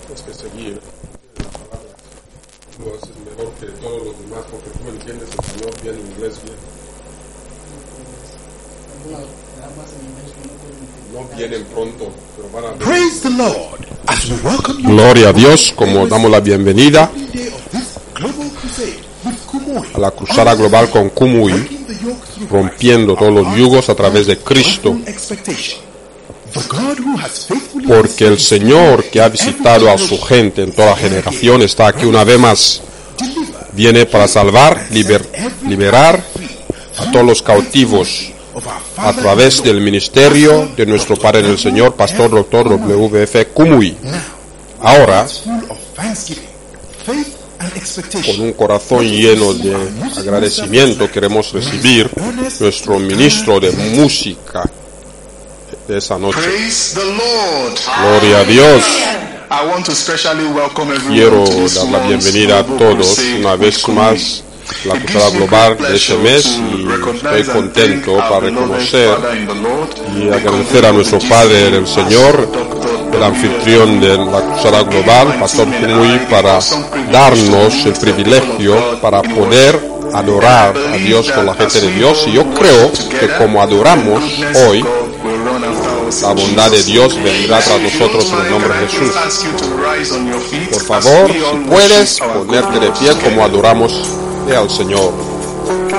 Es que seguir la palabra lo haces mejor que todos los demás porque tú entiendes español bien, inglés bien. No vienen pronto, pero van a... Praise the Lord as we welcome you. Gloria a Dios, como damos la bienvenida a la cruzada global con Kumuyi, rompiendo todos los yugos a través de Cristo, porque el Señor que ha visitado a su gente en toda generación está aquí una vez más. Viene para salvar, liberar a todos los cautivos a través del ministerio de nuestro Padre en el Señor, Pastor Dr. W.F. Kumuyi. Ahora, con un corazón lleno de agradecimiento, queremos recibir nuestro ministro de música de esa noche. Gloria a Dios. Quiero dar la bienvenida a todos una vez más la cruzada global de este mes, y estoy contento para reconocer y agradecer a nuestro Padre en el Señor, el anfitrión de la cruzada global, Pastor Kumuyi, para darnos el privilegio para poder adorar a Dios con la gente de Dios. Y yo creo que como adoramos hoy, la bondad de Dios vendrá tras nosotros en el nombre de Jesús. Por favor, si puedes, ponerte de pie como adoramos al Señor.